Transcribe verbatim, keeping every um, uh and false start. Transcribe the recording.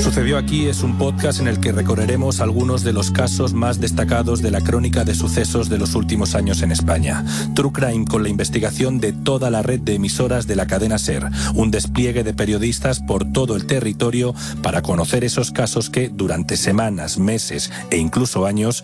Sucedió Aquí es un podcast en el que recorreremos algunos de los casos más destacados de la crónica de sucesos de los últimos años en España. True Crime con la investigación de toda la red de emisoras de la cadena SER, un despliegue de periodistas por todo el territorio para conocer esos casos que durante semanas, meses e incluso años